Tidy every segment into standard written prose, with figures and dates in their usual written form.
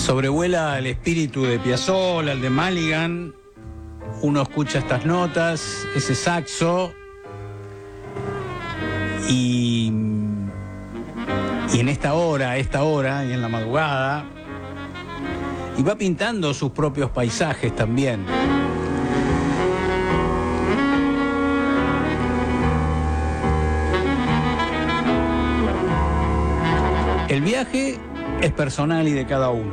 Sobrevuela el espíritu de Piazzolla, el de Maligan. Uno escucha estas notas, ese saxo, y en esta hora, y en la madrugada, y va pintando sus propios paisajes también. El viaje es personal y de cada uno.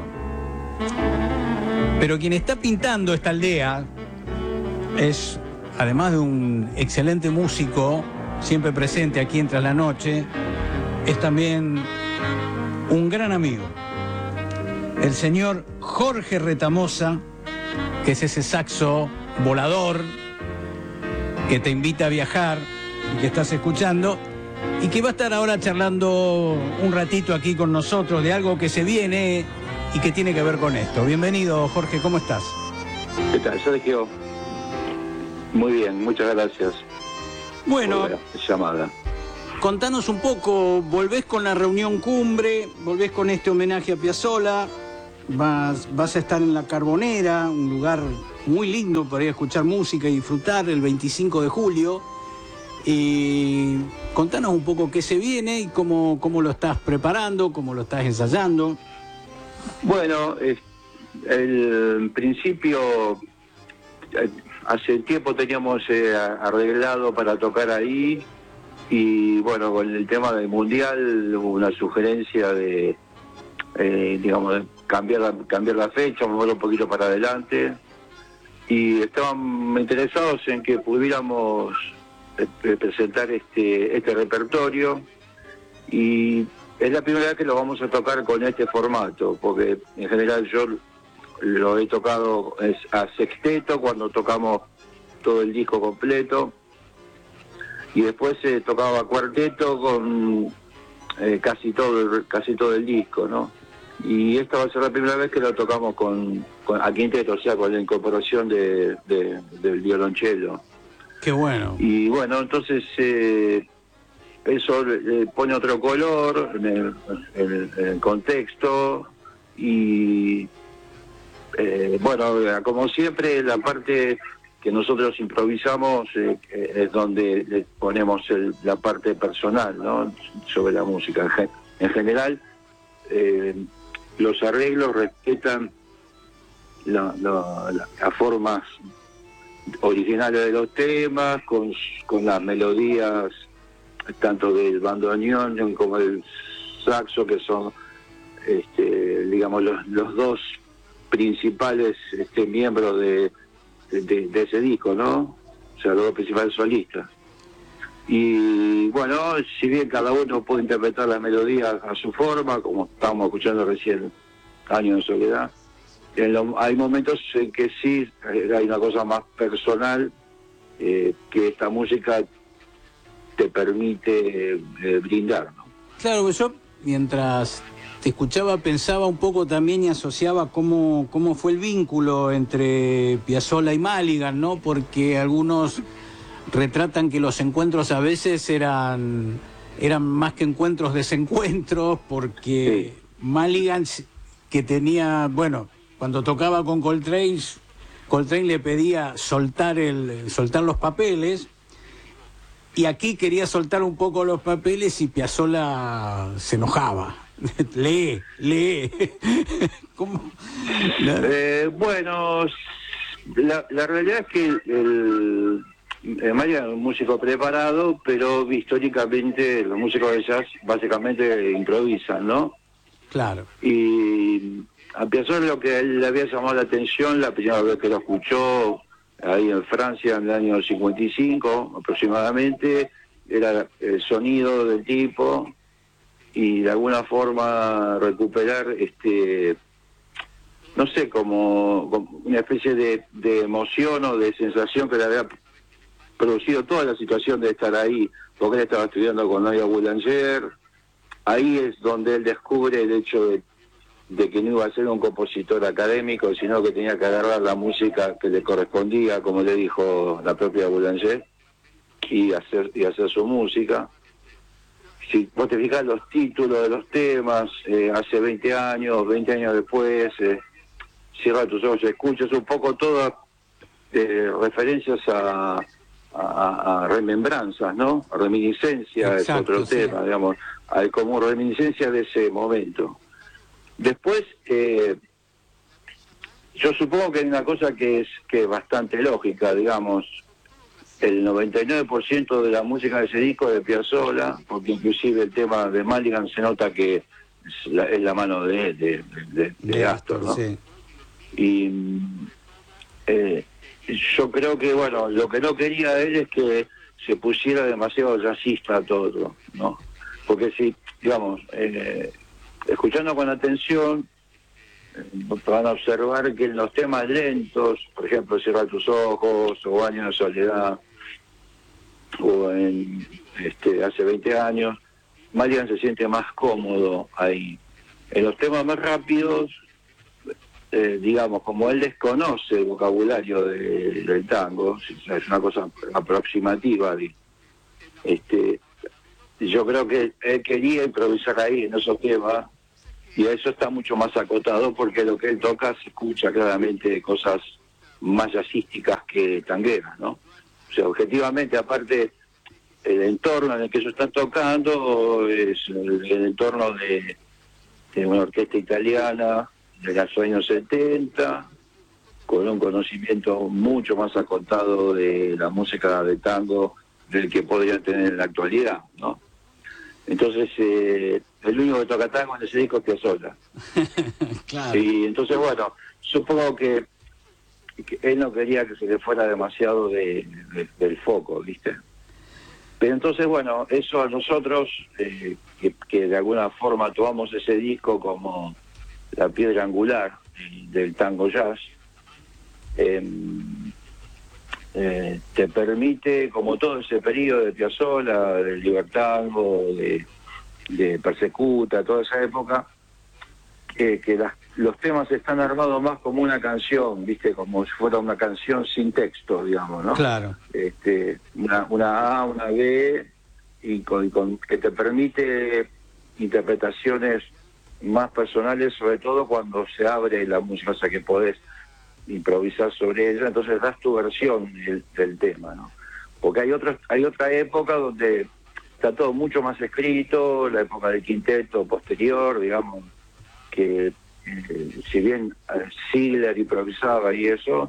Pero quien está pintando esta aldea es, además de un excelente músico, siempre presente aquí en Tras la Noche, es también un gran amigo. El señor Jorge Retamosa, que es ese saxo volador que te invita a viajar y que estás escuchando, y que va a estar ahora charlando un ratito aquí con nosotros de algo que se viene y que tiene que ver con esto. Bienvenido, Jorge, ¿cómo estás? ¿Qué tal, Sergio? Muy bien, muchas gracias. Bueno, por la llamada. Contanos un poco, volvés con la reunión cumbre, volvés con este homenaje a Piazzolla, vas a estar en La Carbonera, un lugar muy lindo para ir a escuchar música y disfrutar el 25 de julio. Y contanos un poco qué se viene y cómo lo estás preparando, cómo lo estás ensayando. Bueno, el principio, hace tiempo teníamos arreglado para tocar ahí, y bueno, con el tema del Mundial hubo una sugerencia de, digamos, de cambiar la fecha, moverlo un poquito para adelante, y estaban interesados en que pudiéramos presentar este repertorio, y es la primera vez que lo vamos a tocar con este formato, porque en general yo lo he tocado a sexteto cuando tocamos todo el disco completo, y después he tocado a cuarteto con casi todo el disco, ¿no? Y esta va a ser la primera vez que lo tocamos a quinteto, o sea, con la incorporación del violonchelo. Qué bueno. Y bueno, entonces eso pone otro color en el contexto, y bueno, como siempre, la parte que nosotros improvisamos es donde le ponemos la parte personal, ¿no?, sobre la música. En general, los arreglos respetan las formas originales de los temas, con las melodías tanto del bandoneón como del saxo, que son digamos los dos principales miembros de ese disco, ¿no? O sea, los dos principales solistas. Y bueno, si bien cada uno puede interpretar la melodía a su forma, como estábamos escuchando recién, Años de Soledad, hay momentos en que sí hay una cosa más personal, que esta música te permite brindar, ¿no? Claro, yo mientras te escuchaba pensaba un poco también y asociaba cómo fue el vínculo entre Piazzolla y Maligan, ¿no? Porque algunos retratan que los encuentros a veces eran más que encuentros, desencuentros, porque sí. Maligan, que tenía, bueno, cuando tocaba con Coltrane le pedía soltar los papeles, y aquí quería soltar un poco los papeles y Piazzolla se enojaba. lee. ¿Cómo? Bueno, la realidad es que Maligan es un músico preparado, pero históricamente los músicos de jazz básicamente improvisan, ¿no? Claro. Y a Piazzolla lo que a él le había llamado la atención la primera vez que lo escuchó ahí en Francia en el año 55 aproximadamente, era el sonido del tipo, y de alguna forma recuperar no sé, como una especie de emoción o de sensación que le había producido toda la situación de estar ahí, porque él estaba estudiando con Noya Boulanger. Ahí es donde él descubre el hecho de que no iba a ser un compositor académico, sino que tenía que agarrar la música que le correspondía, como le dijo la propia Boulanger, y hacer su música. si vos te fijas los títulos de los temas, hace 20 años después, cierra tus ojos, escuchas un poco todas referencias a remembranzas, ¿no? A reminiscencia. Exacto, es otro tema, digamos, como reminiscencia de ese momento. Después, yo supongo que hay una cosa que es bastante lógica, digamos. El 99% de la música de ese disco es de Piazzolla, porque inclusive el tema de Maligan se nota que es la mano de Astor, ¿no? Sí. Y yo creo que, bueno, lo que no quería él es que se pusiera demasiado jazzista todo, ¿no? Porque si, digamos, escuchando con atención, van a observar que en los temas lentos, por ejemplo, Cierra tus ojos, o Años de soledad, o en hace 20 años, Maligan se siente más cómodo ahí. En los temas más rápidos, digamos, como él desconoce el vocabulario del tango, es una cosa aproximativa, yo creo que él quería improvisar ahí en esos temas, y eso está mucho más acotado porque lo que él toca se escucha claramente cosas más jazzísticas que tangueras, ¿no? O sea, objetivamente, aparte, el entorno en el que ellos están tocando es el entorno de una orquesta italiana de los años 70, con un conocimiento mucho más acotado de la música de tango del que podrían tener en la actualidad, ¿no? Entonces, el único que toca tango en ese disco es Piazzolla. Claro. Y entonces, bueno, supongo que él no quería que se le fuera demasiado del foco, ¿viste? Pero entonces, bueno, eso a nosotros, que de alguna forma tomamos ese disco como la piedra angular del tango jazz, te permite, como todo ese periodo de Piazzolla, del Libertango, de Persecuta, toda esa época, que los temas están armados más como una canción, ¿viste? Como si fuera una canción sin texto, digamos, ¿no? Claro. Una A, una B, y con que te permite interpretaciones más personales, sobre todo cuando se abre la música, o sea que podés improvisar sobre ella, entonces das tu versión del tema, ¿no? Porque hay otra época donde está todo mucho más escrito, la época del quinteto posterior, digamos, que si bien Ziegler improvisaba y eso,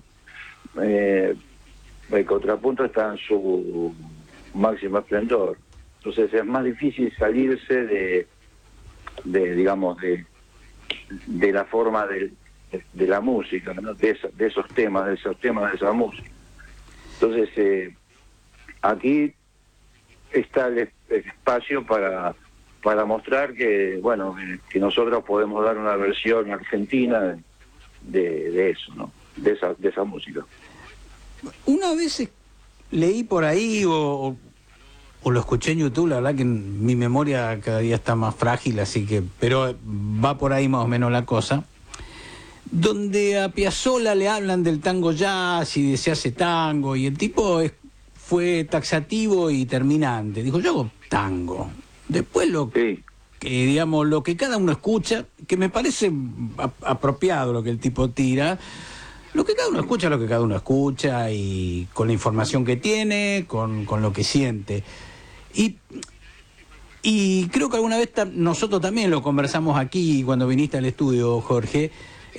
el contrapunto está en su máximo esplendor. Entonces es más difícil salirse digamos, de la forma de la música, ¿no? de esos temas, de esa música. Entonces, aquí está el espacio para mostrar que, bueno, que nosotros podemos dar una versión argentina de eso, ¿no? De esa música. Una vez leí por ahí o lo escuché en YouTube, la verdad que mi memoria cada día está más frágil, así que, pero va por ahí más o menos la cosa, donde a Piazzolla le hablan del tango jazz y de se hace tango, y el tipo fue taxativo y terminante. Dijo, yo hago tango. Después digamos, lo que cada uno escucha, que me parece apropiado lo que el tipo tira, lo que cada uno escucha, lo que cada uno escucha, y con la información que tiene, con lo que siente. Y creo que alguna vez nosotros también lo conversamos aquí cuando viniste al estudio, Jorge.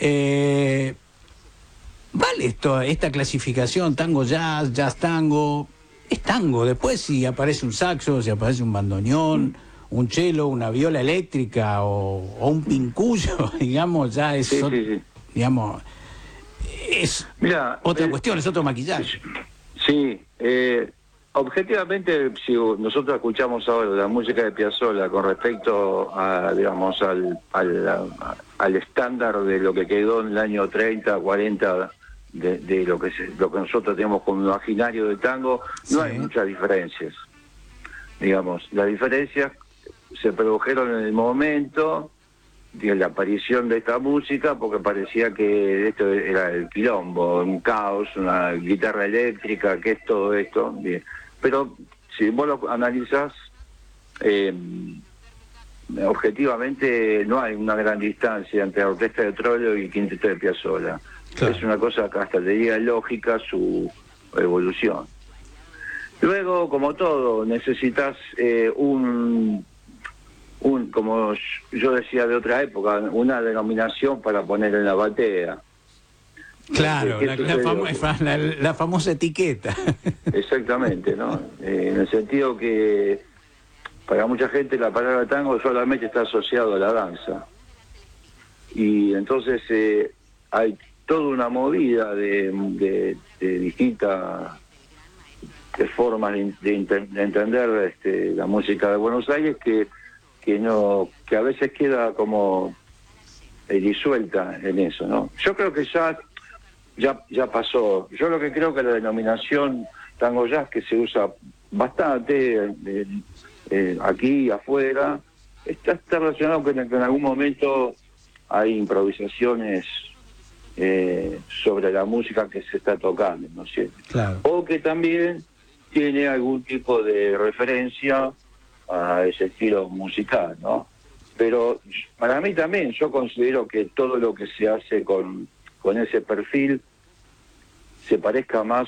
¿Vale esta clasificación, tango jazz, jazz tango? Es tango. Después, si aparece un saxo, si aparece un bandoneón, un cello, una viola eléctrica o un pincullo, digamos, ya es, digamos, es otra cuestión, es otro maquillaje. Sí, objetivamente, si nosotros escuchamos ahora la música de Piazzolla con respecto a, digamos, al estándar de lo que quedó en el año 30, 40, de lo que nosotros tenemos como imaginario de tango, no hay muchas diferencias. Digamos, las diferencias se produjeron en el momento de la aparición de esta música, porque parecía que esto era el quilombo, un caos, una guitarra eléctrica, que es todo esto. Bien. Pero si vos lo analizás, objetivamente no hay una gran distancia entre la Orquesta de Troilo y el Quinteto de Piazzolla. Claro. Es una cosa que hasta diría lógica su evolución. Luego, como todo, necesitas como yo decía de otra época, una denominación para poner en la batea. Claro, la famosa etiqueta. Exactamente, ¿no? En el sentido que para mucha gente la palabra tango solamente está asociado a la danza. Y entonces hay toda una movida de distintas formas de entender la música de Buenos Aires que a veces queda como disuelta en eso, ¿no? Yo creo que ya pasó. Yo lo que creo que la denominación tango jazz, que se usa bastante aquí y afuera, está relacionado con que en algún momento hay improvisaciones sobre la música que se está tocando, ¿no es cierto? Claro. O que también tiene algún tipo de referencia a ese estilo musical, ¿no? Pero para mí también, yo considero que todo lo que se hace con ese perfil se parezca más